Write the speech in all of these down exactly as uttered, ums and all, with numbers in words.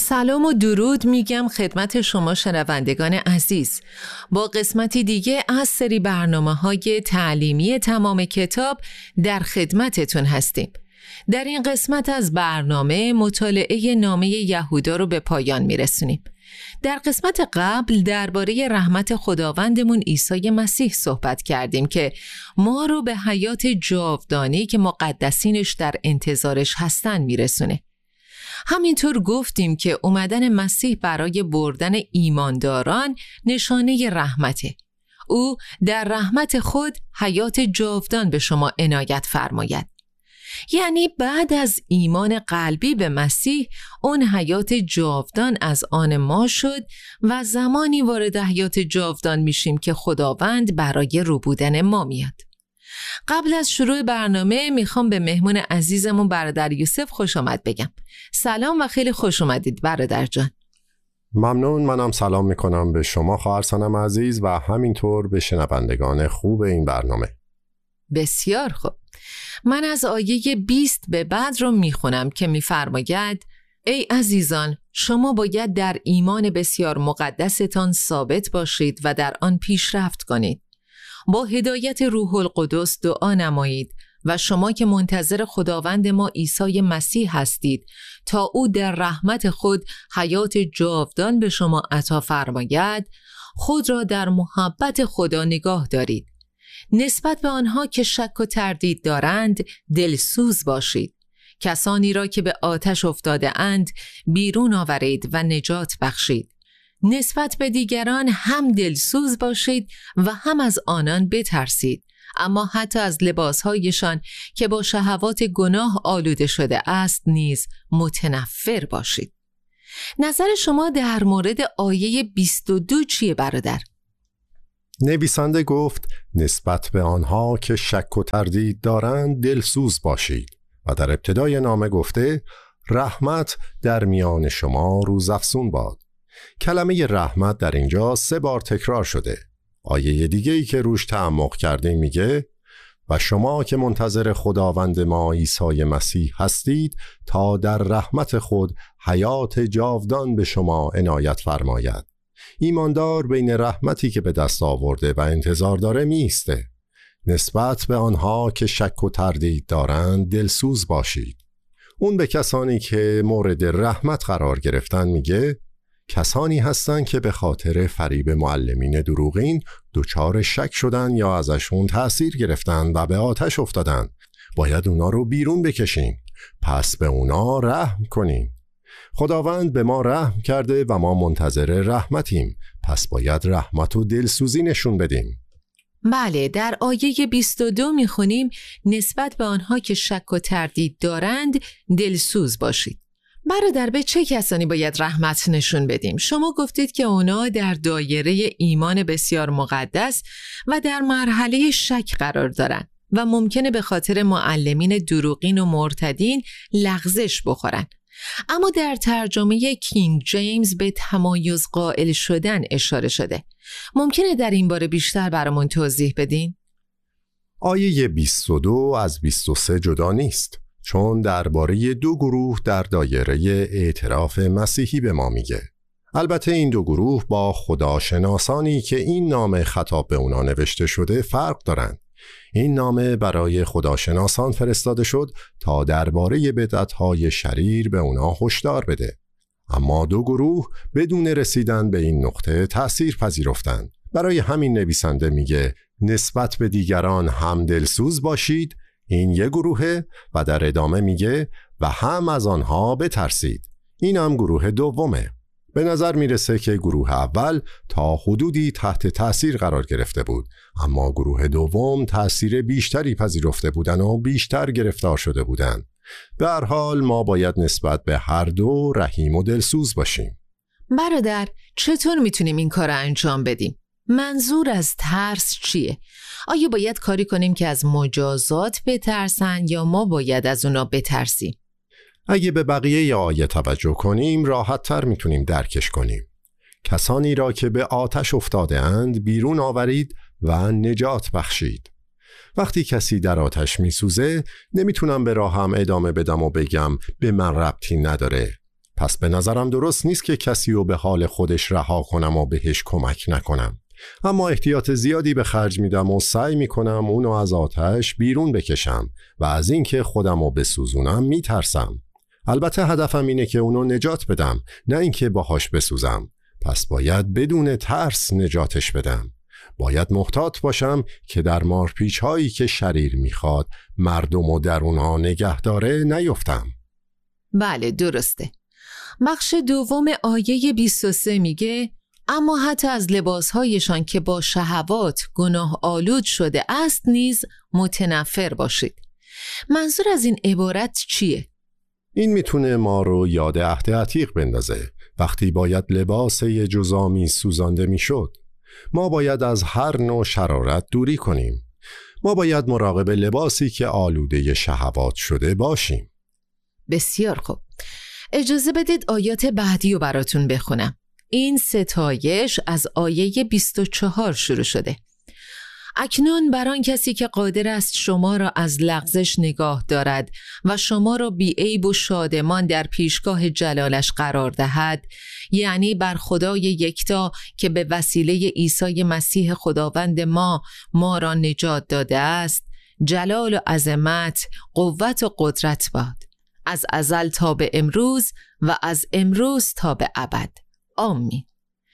سلام و درود میگم خدمت شما شنوندگان عزیز. با قسمتی دیگه از سری برنامه‌های تعلیمی تمام کتاب در خدمتتون هستیم. در این قسمت از برنامه مطالعه نامه یهودا رو به پایان میرسونیم. در قسمت قبل درباره رحمت خداوندمون عیسی مسیح صحبت کردیم که ما رو به حیات جاودانی که مقدسینش در انتظارش هستن میرسونه. همینطور گفتیم که اومدن مسیح برای بردن ایمانداران نشانه رحمته. او در رحمت خود حیات جاودان به شما عنایت فرماید. یعنی بعد از ایمان قلبی به مسیح، اون حیات جاودان از آن ما شد و زمانی وارد حیات جاودان میشیم که خداوند برای رو بودن ما میاد. قبل از شروع برنامه میخوام به مهمون عزیزمون برادر یوسف خوش آمد بگم. سلام و خیلی خوش اومدید برادر جان. ممنون. منم سلام میکنم به شما خواهرسانم عزیز و همینطور به شنوندگان خوب این برنامه. بسیار خوب. من از آیه بیست به بعد رو میخونم که میفرماید: ای عزیزان، شما باید در ایمان بسیار مقدستان ثابت باشید و در آن پیشرفت کنید. با هدایت روح القدس دعا نمایید و شما که منتظر خداوند ما عیسی مسیح هستید تا او در رحمت خود حیات جاودان به شما عطا فرماید، خود را در محبت خدا نگاه دارید. نسبت به آنها که شک و تردید دارند دلسوز باشید. کسانی را که به آتش افتاده اند بیرون آورید و نجات بخشید. نسبت به دیگران هم دلسوز باشید و هم از آنان بترسید، اما حتی از لباسهایشان که با شهوات گناه آلوده شده است نیز متنفر باشید. نظر شما در مورد آیه بیست و دو چیه برادر؟ نویسنده گفت نسبت به آنها که شک و تردید دارند دلسوز باشید و در ابتدای نامه گفته رحمت در میان شما روزافزون باد. کلمه رحمت در اینجا سه بار تکرار شده. آیه دیگه‌ای که روش تعمق کردیم میگه و شما که منتظر خداوند ما عیسی مسیح هستید تا در رحمت خود حیات جاودان به شما عنایت فرماید. ایماندار بین رحمتی که به دست آورده و انتظار داره میسته. نسبت به آنها که شک و تردید دارند دلسوز باشید. اون به کسانی که مورد رحمت قرار گرفتن میگه کسانی هستند که به خاطر فریب معلمین دروغین دچار شک شدن یا ازشون تأثیر گرفتن و به آتش افتادن. باید اونا رو بیرون بکشیم، پس به اونا رحم کنیم. خداوند به ما رحم کرده و ما منتظر رحمتیم، پس باید رحمت و دلسوزی نشون بدیم. بله، در آیه بیست و دو میخونیم نسبت به آنها که شک و تردید دارند دلسوز باشید. برادر، به چه کسانی باید رحمت نشون بدیم؟ شما گفتید که اونا در دایره ایمان بسیار مقدس و در مرحله شک قرار دارن و ممکنه به خاطر معلمین دروغین و مرتدین لغزش بخورن. اما در ترجمه کینگ جیمز به تمایز قائل شدن اشاره شده. ممکنه در این باره بیشتر برامون توضیح بدین؟ آیه بیست و دو از بیست و سه جدا نیست، چون درباره دو گروه در دایره اعتراف مسیحی به ما میگه. البته این دو گروه با خداشناسانی که این نامه خطاب به اونا نوشته شده فرق دارند. این نامه برای خداشناسان فرستاده شد تا درباره بدعت‌های شریر به اونا هشدار بده. اما دو گروه بدون رسیدن به این نقطه تأثیر پذیرفتند. برای همین نویسنده میگه نسبت به دیگران هم دلسوز باشید، این یک گروهه، و در ادامه میگه و هم از آنها بترسید، این هم گروه دومه. به نظر میرسه که گروه اول تا حدودی تحت تأثیر قرار گرفته بود، اما گروه دوم تأثیر بیشتری پذیرفته بودن و بیشتر گرفتار شده بودن. به هر حال ما باید نسبت به هر دو رحیم و دلسوز باشیم. برادر، چطور میتونیم این کار رو انجام بدیم؟ منظور از ترس چیه؟ آیا باید کاری کنیم که از مجازات بترسن یا ما باید از اونا بترسیم؟ اگه به بقیه آیه توجه کنیم راحت تر میتونیم درکش کنیم. کسانی را که به آتش افتاده اند بیرون آورید و نجات بخشید. وقتی کسی در آتش میسوزه نمیتونم به راهم ادامه بدم و بگم به من ربطی نداره. پس به نظرم درست نیست که کسی رو به حال خودش رها کنم و بهش کمک نکنم. اما احتیاط زیادی به خرج میدم و سعی میکنم اونو از آتش بیرون بکشم و از اینکه خودم رو بسوزونم میترسم. البته هدفم اینه که اونو نجات بدم، نه اینکه باهاش بسوزم. پس باید بدون ترس نجاتش بدم. باید محتاط باشم که در مارپیچ هایی که شریر میخواد مردم و در اونها نگه داره نیفتم. بله درسته. بخش دوم آیه بیست و سه میگه اما حتی از لباسهایشان که با شهوات گناه آلود شده است نیز متنفر باشید. منظور از این عبارت چیه؟ این میتونه ما رو یاد عهد عتیق بندازه، وقتی باید لباس یه جزامی سوزانده میشد. ما باید از هر نوع شرارت دوری کنیم. ما باید مراقب لباسی که آلوده شهوات شده باشیم. بسیار خوب. اجازه بدید آیات بعدی رو براتون بخونم. این ستایش از آیه بیست و چهار شروع شده. اکنون بر آن کسی که قادر است شما را از لغزش نگاه دارد و شما را بی عیب و شادمان در پیشگاه جلالش قرار دهد، یعنی بر خدای یکتا که به وسیله عیسی مسیح خداوند ما ما را نجات داده است، جلال و عظمت، قوت و قدرت باد، از ازل تا به امروز و از امروز تا به ابد. آمین.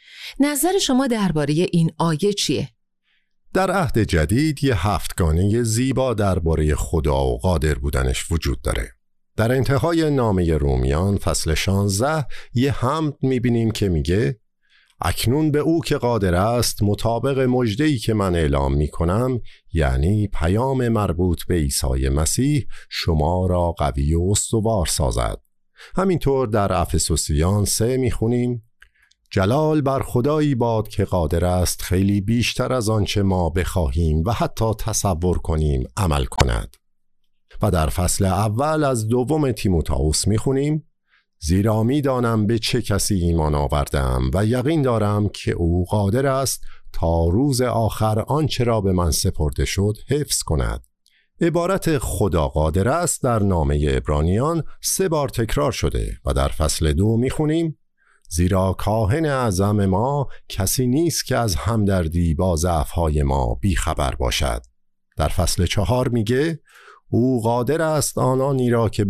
نظر شما درباره این آیه چیه؟ در عهد جدید یه هفتگانه زیبا درباره خدا و قادر بودنش وجود داره. در انتهای نامه رومیان فصل شانزده یه حمد میبینیم که میگه اکنون به او که قادر است مطابق مژده‌ای که من اعلام میکنم، یعنی پیام مربوط به عیسی مسیح، شما را قوی و استوار سازد. همینطور در افسوسیان سه میخونیم جلال بر خدایی باد که قادر است خیلی بیشتر از آنچه ما بخواهیم و حتی تصور کنیم عمل کند. و در فصل اول از دوم تیموتائوس میخونیم زیرا میدانم به چه کسی ایمان آوردم و یقین دارم که او قادر است تا روز آخر آنچه را به من سپرده شد حفظ کند. عبارت خدا قادر است در نامه عبرانیان سه بار تکرار شده و در فصل دو میخونیم زیرا کاهن اعظم ما کسی نیست که از همدردی با ضعف‌های ما بیخبر باشد. در فصل چهار میگه او قادر است آنانی را که